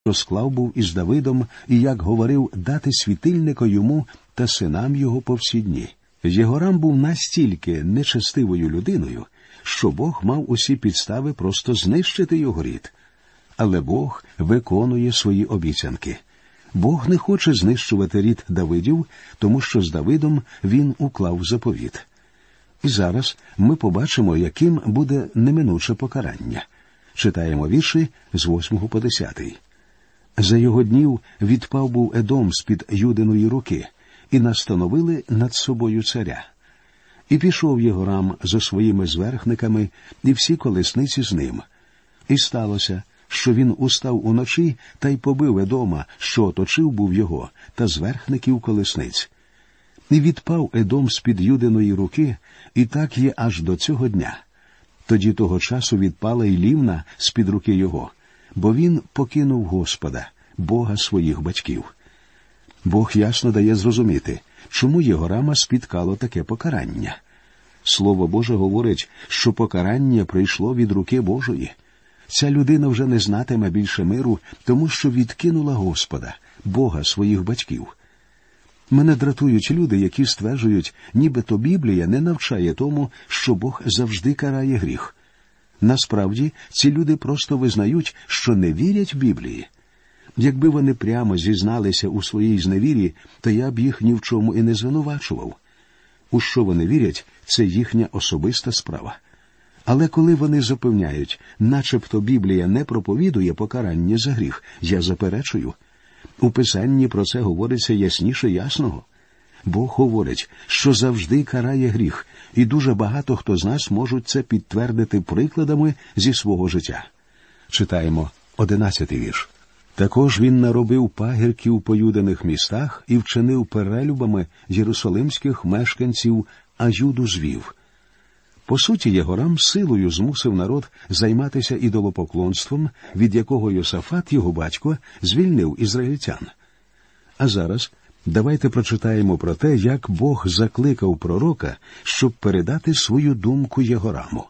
що склав був із Давидом, і, як говорив, дати світильника йому та синам його по всі дні. Єгорам був настільки нечестивою людиною, що Бог мав усі підстави просто знищити його рід. Але Бог виконує свої обіцянки. Бог не хоче знищувати рід Давидів, тому що з Давидом він уклав заповіт. І зараз ми побачимо, яким буде неминуче покарання. Читаємо вірші з 8 по 10. «За його днів відпав був Едом з-під Юдиної руки, і настановили над собою царя. І пішов Єгорам зо своїми зверхниками, і всі колесниці з ним. І сталося, що він устав уночі та й побив Едома, що оточив був його, та зверхників колесниць. І відпав Едом з-під Юдиної руки, і так є аж до цього дня. Тоді того часу відпала й Лівна з-під руки його, бо він покинув Господа, Бога своїх батьків». Бог ясно дає зрозуміти, чому Єгорама спіткало таке покарання. Слово Боже говорить, що покарання прийшло від руки Божої. Ця людина вже не знатиме більше миру, тому що відкинула Господа, Бога своїх батьків. Мене дратують люди, які стверджують, нібито Біблія не навчає тому, що Бог завжди карає гріх. Насправді, ці люди просто визнають, що не вірять Біблії. Якби вони прямо зізналися у своїй зневірі, то я б їх ні в чому і не звинувачував. У що вони вірять, це їхня особиста справа. Але коли вони запевняють, начебто Біблія не проповідує покарання за гріх, я заперечую. У Писанні про це говориться ясніше ясного. Бог говорить, що завжди карає гріх, і дуже багато хто з нас можуть це підтвердити прикладами зі свого життя. Читаємо 11-й вірш. «Також він наробив пагірків по юдиних містах і вчинив перелюбами єрусалимських мешканців, а Юду звів». По суті, Єгорам силою змусив народ займатися ідолопоклонством, від якого Йосафат, його батько, звільнив ізраїльтян. А зараз давайте прочитаємо про те, як Бог закликав пророка, щоб передати свою думку Єгораму.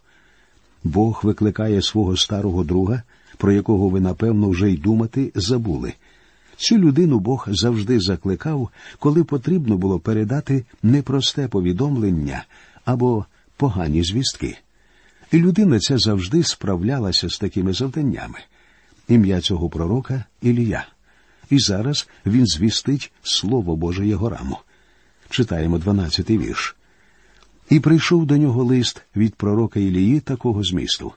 Бог викликає свого старого друга, про якого ви, напевно, вже й думати забули. Цю людину Бог завжди закликав, коли потрібно було передати непросте повідомлення або погані звістки. І людина ця завжди справлялася з такими завданнями. Ім'я цього пророка – Ілія. І зараз він звістить Слово Боже Єгораму. Читаємо 12-й вірш. «І прийшов до нього лист від пророка Ілії такого змісту.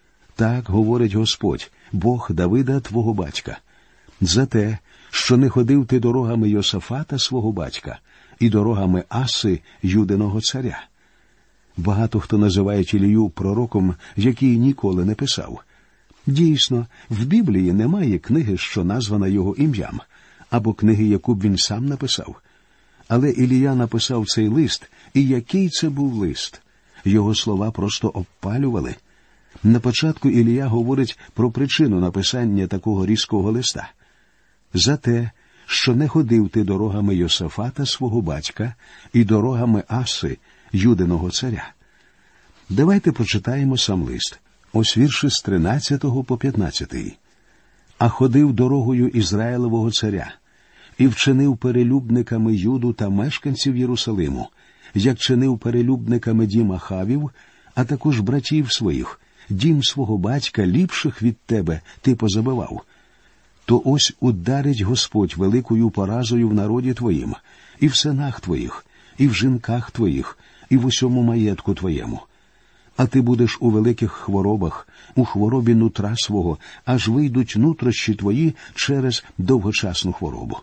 Так говорить Господь, Бог Давида твого батька, за те, що не ходив ти дорогами Йосафата свого батька і дорогами Аси, Юдиного царя». Багато хто називає Ілію пророком, який ніколи не писав. Дійсно, в Біблії немає книги, що названа його ім'ям, або книги, яку б він сам написав. Але Ілія написав цей лист, і який це був лист? Його слова просто обпалювали. На початку Ілія говорить про причину написання такого різкого листа. «За те, що не ходив ти дорогами Йосафата свого батька і дорогами Аси, Юдиного царя». Давайте прочитаємо сам лист. Ось вірші з 13 по 15. «А ходив дорогою Ізраїлевого царя, і вчинив перелюбниками Юду та мешканців Єрусалиму, як чинив перелюбниками дім Ахавів, а також братів своїх, дім свого батька, ліпших від тебе, ти позабивав. То ось ударить Господь великою поразою в народі твоїм, і в синах твоїх, і в жінках твоїх, і в усьому маєтку твоєму. А ти будеш у великих хворобах, у хворобі нутра свого, аж вийдуть нутрощі твої через довгочасну хворобу».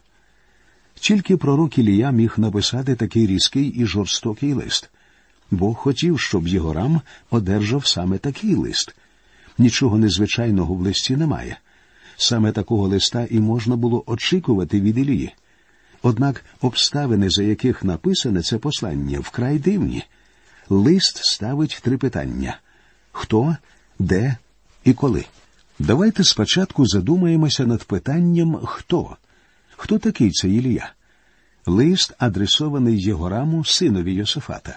Тільки пророк Ілія міг написати такий різкий і жорстокий лист. Бог хотів, щоб Єгорам одержав саме такий лист. Нічого незвичайного в листі немає. Саме такого листа і можна було очікувати від Ілії. Однак обставини, за яких написане це послання, вкрай дивні. Лист ставить 3 питання – хто, де і коли. Давайте спочатку задумаємося над питанням «хто?». Хто такий цей Ілія? Лист адресований Єгораму, синові Йосафата.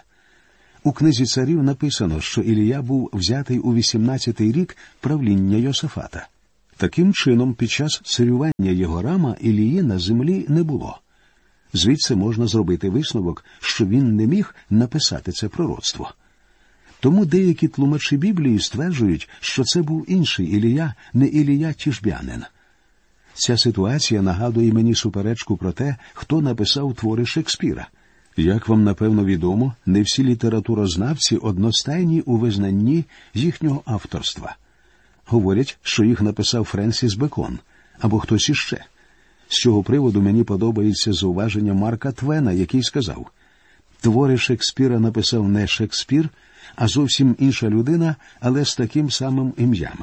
У книзі царів написано, що Ілія був взятий у 18-й рік правління Йосафата. Таким чином, під час царювання Єгорама Ілії на землі не було. Звідси можна зробити висновок, що він не міг написати це пророцтво. Тому деякі тлумачі Біблії стверджують, що це був інший Ілія, не Ілія Тішбянин. Ця ситуація нагадує мені суперечку про те, хто написав твори Шекспіра. Як вам, напевно, відомо, не всі літературознавці одностайні у визнанні їхнього авторства. Говорять, що їх написав Френсіс Бекон або хтось іще. З цього приводу мені подобається зауваження Марка Твена, який сказав: «Твори Шекспіра написав не Шекспір, а зовсім інша людина, але з таким самим ім'ям».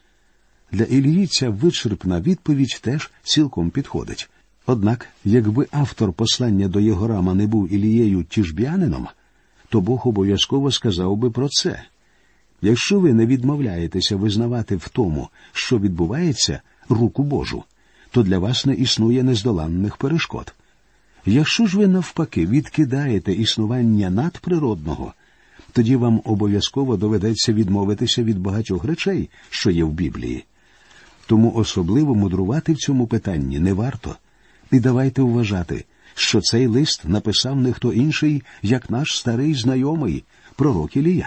Для Ілії ця вичерпна відповідь теж цілком підходить. Однак, якби автор послання до Єгорама не був Ілією Тішбянином, то Бог обов'язково сказав би про це. Якщо ви не відмовляєтеся визнавати в тому, що відбувається, руку Божу, то для вас не існує нездоланних перешкод. Якщо ж ви навпаки відкидаєте існування надприродного, тоді вам обов'язково доведеться відмовитися від багатьох речей, що є в Біблії. Тому особливо мудрувати в цьому питанні не варто. І давайте вважати, що цей лист написав не хто інший, як наш старий знайомий, пророк Ілія.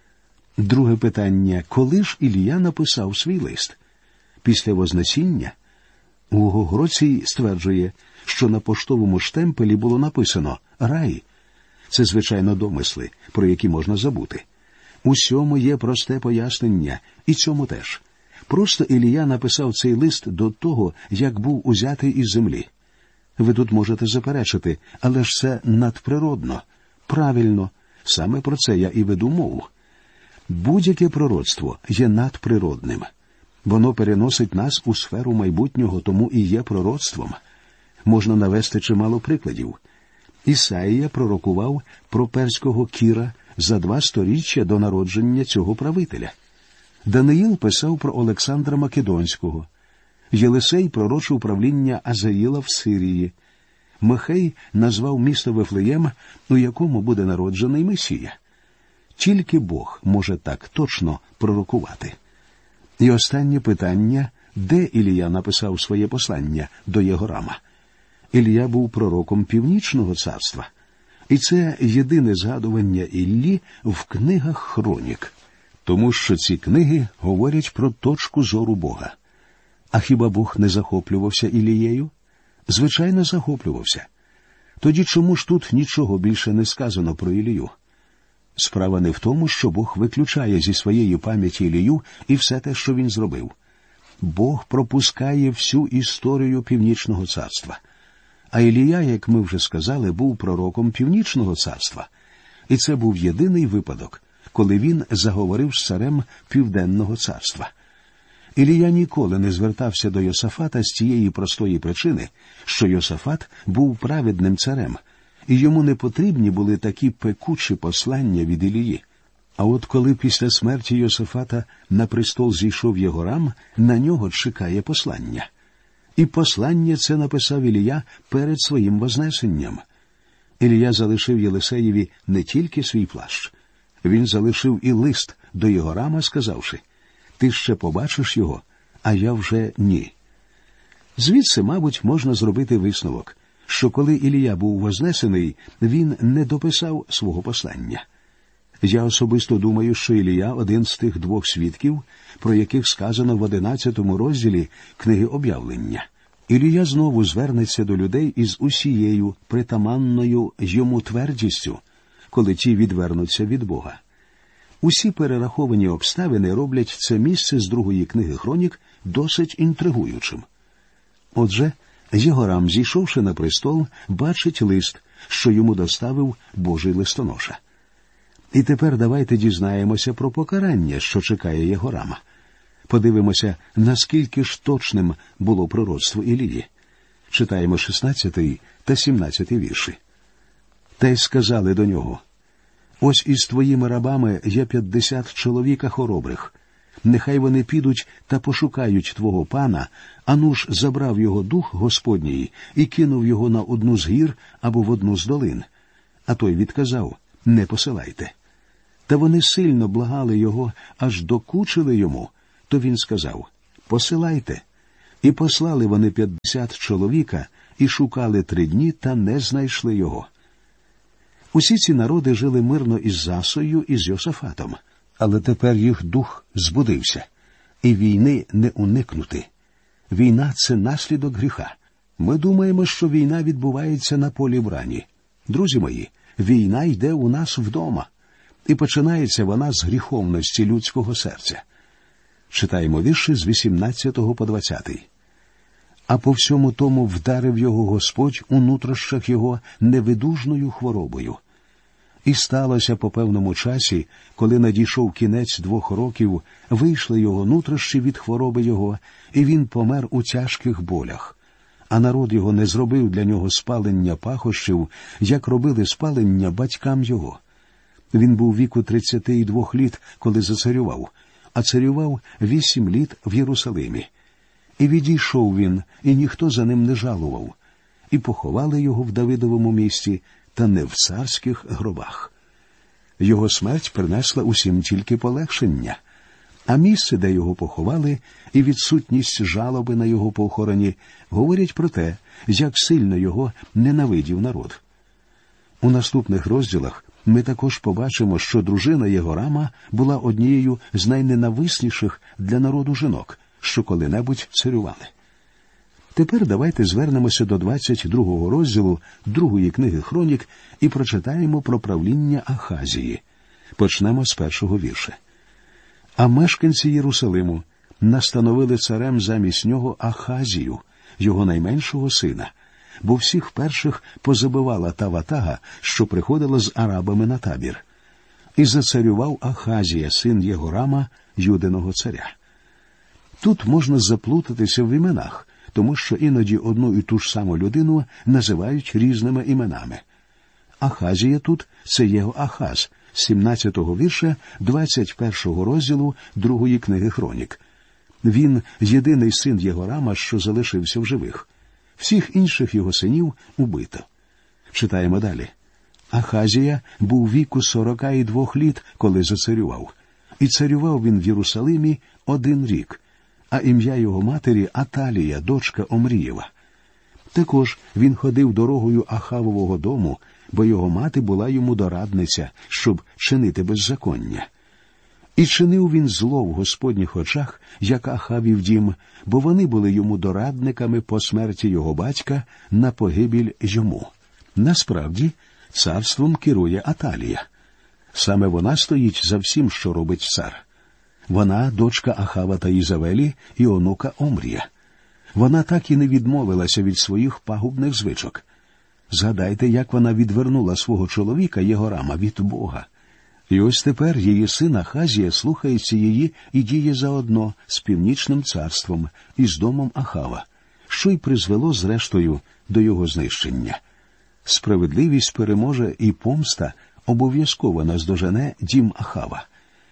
Друге питання: коли ж Ілія написав свій лист? Після Вознесіння? Гогородський стверджує, що на поштовому штемпелі було написано «Рай». Це, звичайно, домисли, про які можна забути. Усьому є просте пояснення, і цьому теж. Просто Ілія написав цей лист до того, як був узятий із землі. Ви тут можете заперечити, але ж це надприродно. Правильно, саме про це я і веду мову. Будь-яке пророцтво є надприродним. Воно переносить нас у сферу майбутнього, тому і є пророцтвом. Можна навести чимало прикладів. Ісаїя пророкував про перського Кіра за 2 сторіччя до народження цього правителя. Даниїл писав про Олександра Македонського. Єлисей пророчив правління Азаїла в Сирії. Михей назвав місто Вифлеєм, у якому буде народжений Месія. Тільки Бог може так точно пророкувати. І останнє питання: де Ілія написав своє послання до Єгорама? Ілія був пророком Північного царства. І це єдине згадування Іллі в книгах хронік. Тому що ці книги говорять про точку зору Бога. А хіба Бог не захоплювався Ілією? Звичайно, захоплювався. Тоді чому ж тут нічого більше не сказано про Ілію? Справа не в тому, що Бог виключає зі своєї пам'яті Ілію і все те, що він зробив. Бог пропускає всю історію Північного царства. А Ілія, як ми вже сказали, був пророком Північного царства. І це був єдиний випадок, коли він заговорив з царем Південного царства. Ілія ніколи не звертався до Йосафата з тієї простої причини, що Йосафат був праведним царем, і йому не потрібні були такі пекучі послання від Ілії. А от коли після смерті Йосафата на престол зійшов Єгорам, на нього чекає послання. І послання це написав Ілія перед своїм вознесенням. Ілія залишив Єлисеєві не тільки свій плащ. Він залишив і лист до Єгорама, сказавши: «Ти ще побачиш його, а я вже ні». Звідси, мабуть, можна зробити висновок, що коли Ілія був вознесений, він не дописав свого послання. Я особисто думаю, що Ілія – один з тих 2 свідків, про яких сказано в 11 розділі книги Об'явлення. Ілія знову звернеться до людей із усією притаманною йому твердістю, коли ті відвернуться від Бога. Усі перераховані обставини роблять це місце з 2 книги Хронік досить інтригуючим. Отже, Єгорам, зійшовши на престол, бачить лист, що йому доставив Божий листоноша. І тепер давайте дізнаємося про покарання, що чекає Єгорама. Подивимося, наскільки ж точним було пророцтво Ілії. Читаємо 16 та 17 вірші. «Та й сказали до нього: ось із твоїми рабами є 50 чоловіка хоробрих. Нехай вони підуть та пошукають твого пана, а нуж забрав його дух Господній і кинув його на одну з гір або в одну з долин. А той відказав: не посилайте. Та вони сильно благали його, аж докучили йому. То він сказав: посилайте. І послали вони 50 чоловіка, і шукали 3 дні, та не знайшли його. Усі ці народи жили мирно із Асою і з Йосафатом, але тепер їх дух збудився, і війни не уникнути. Війна – це наслідок гріха. Ми думаємо, що війна відбувається на полі брані. Друзі мої, війна йде у нас вдома, і починається вона з гріховності людського серця. Читаємо вірші з 18 по 20. «А по всьому тому вдарив його Господь у нутрощах його невидужною хворобою. І сталося по певному часі, коли надійшов кінець 2 років, вийшли його нутрощі від хвороби його, і він помер у тяжких болях. А народ його не зробив для нього спалення пахощів, як робили спалення батькам його. Він був віку 32 літ, коли зацарював, а царював 8 літ в Єрусалимі. І відійшов він, і ніхто за ним не жалував. І поховали його в Давидовому місті, та не в царських гробах. Його смерть принесла усім тільки полегшення, а місце, де його поховали, і відсутність жалоби на його похороні говорять про те, як сильно його ненавидів народ. У наступних розділах ми також побачимо, що дружина Єгорама була однією з найненависніших для народу жінок, що коли-небудь царювали. Тепер давайте звернемося до 22 розділу 2 книги Хронік і прочитаємо про правління Ахазії. Почнемо з 1 вірша. «А мешканці Єрусалиму настановили царем замість нього Ахазію, його найменшого сина, бо всіх перших позабивала та ватага, що приходила з арабами на табір. І зацарював Ахазія, син Єгорама, юдиного царя». Тут можна заплутатися в іменах, тому що іноді одну і ту ж саму людину називають різними іменами. Ахазія тут – це Єгоахаз, 17-го вірша 21-го розділу 2 книги Хронік. Він – єдиний син Єгорама, що залишився в живих. Всіх інших його синів убито. Читаємо далі. Ахазія був віку 42 літ, коли зацарював. І царював він в Єрусалимі 1 рік. А ім'я його матері Аталія, дочка Омрієва. Також він ходив дорогою Ахавового дому, бо його мати була йому дорадниця, щоб чинити беззаконня. І чинив він зло в Господніх очах, як Ахавів дім, бо вони були йому дорадниками по смерті його батька на погибіль йому. Насправді, царством керує Аталія. Саме вона стоїть за всім, що робить цар. Вона – дочка Ахава та Ізавелі і онука Омрія. Вона так і не відмовилася від своїх пагубних звичок. Згадайте, як вона відвернула свого чоловіка Єгорама від Бога. І ось тепер її син Ахазія слухається її і діє заодно з Північним царством і з домом Ахава, що й призвело, зрештою, до його знищення. Справедливість переможе, і помста обов'язково наздожене дім Ахава.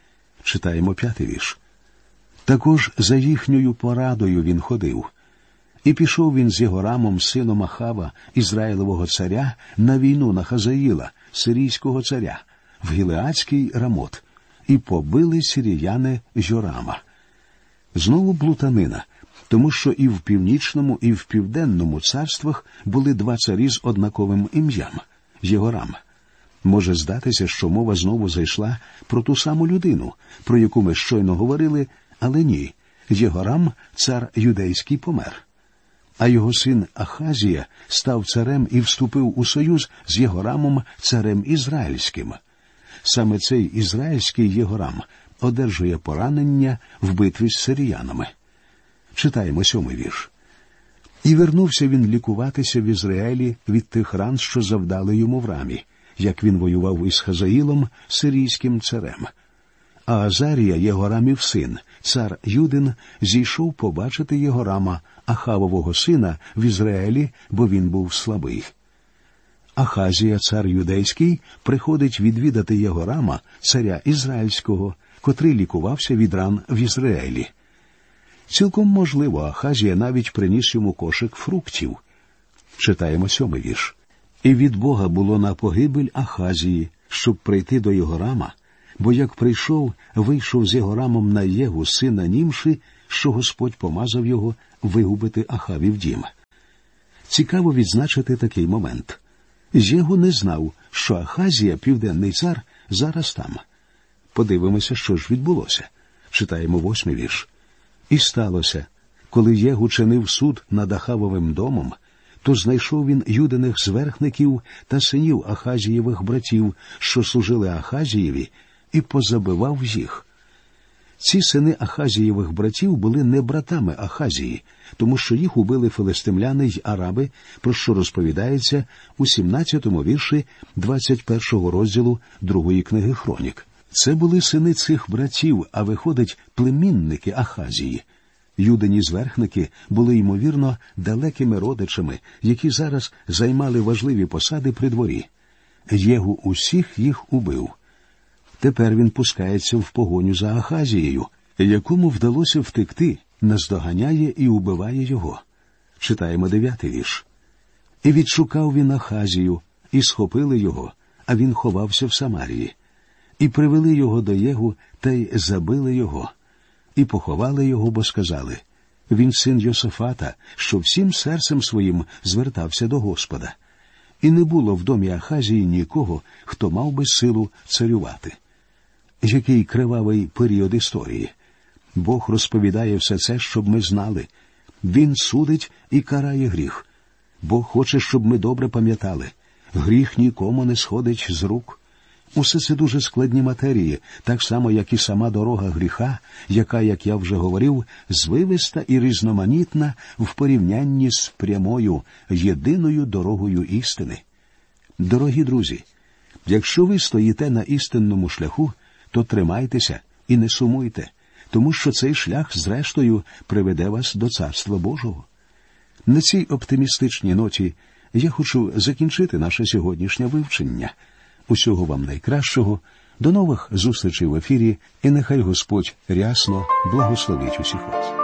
Читаємо 5 вірш. «Також за їхньою порадою він ходив. І пішов він з Єгорамом, сином Ахава, Ізраїлового царя, на війну на Хазаїла, сирійського царя, в Гілеадський Рамот, і побили сиріяни Йорама». Знову плутанина, тому що і в Північному, і в Південному царствах були 2 царі з однаковим ім'ям – Єгорам. Може здатися, що мова знову зайшла про ту саму людину, про яку ми щойно говорили, але ні. Єгорам, цар юдейський, помер. А його син Ахазія став царем і вступив у союз з Єгорамом, царем ізраїльським. Саме цей ізраїльський Єгорам одержує поранення в битві з сиріянами. Читаємо 7 вірш. «І вернувся він лікуватися в Ізраїлі від тих ран, що завдали йому в Рамі, як він воював із Хазаїлом, сирійським царем. А Азарія, Єгорамів син, цар Юдин, зійшов побачити Єгорама, Ахавового сина, в Ізраїлі, бо він був слабий. Ахазія, цар юдейський, приходить відвідати Єгорама, царя ізраїльського, котрий лікувався від ран в Ізраїлі. Цілком можливо, Ахазія навіть приніс йому кошик фруктів. Читаємо 7 вірш. «І від Бога було на погибель Ахазії, щоб прийти до Єгорама, бо як прийшов, вийшов з Єгорамом на Єгу, сина Німши, що Господь помазав його вигубити Ахавів дім. Цікаво відзначити такий момент. Єгу не знав, що Ахазія, південний цар, зараз там. Подивимося, що ж відбулося. Читаємо 8-й вірш. «І сталося, коли Єгу чинив суд над Ахавовим домом, то знайшов він юдиних зверхників та синів Ахазієвих братів, що служили Ахазієві, і позабивав їх». Ці сини Ахазієвих братів були не братами Ахазії, тому що їх убили филистимляни й араби, про що розповідається у 17-му вірші 21-го розділу 2-ї книги Хронік. Це були сини цих братів, а виходить, племінники Ахазії. Юдині зверхники були, ймовірно, далекими родичами, які зараз займали важливі посади при дворі. Єгу усіх їх убив. Тепер він пускається в погоню за Ахазією, якому вдалося втекти, наздоганяє і убиває його. Читаємо 9-й вірш. «І відшукав він Ахазію, і схопили його, а він ховався в Самарії. І привели його до Єгу, та й забили його. І поховали його, бо сказали, він син Йосафата, що всім серцем своїм звертався до Господа. І не було в домі Ахазії нікого, хто мав би силу царювати». Який кривавий період історії. Бог розповідає все це, щоб ми знали. Він судить і карає гріх. Бог хоче, щоб ми добре пам'ятали. Гріх нікому не сходить з рук. Усе це дуже складні матерії, так само, як і сама дорога гріха, яка, як я вже говорив, звивиста і різноманітна в порівнянні з прямою, єдиною дорогою істини. Дорогі друзі, якщо ви стоїте на істинному шляху, то тримайтеся і не сумуйте, тому що цей шлях, зрештою, приведе вас до Царства Божого. На цій оптимістичній ноті я хочу закінчити наше сьогоднішнє вивчення. Усього вам найкращого, до нових зустрічей в ефірі, і нехай Господь рясно благословить усіх вас.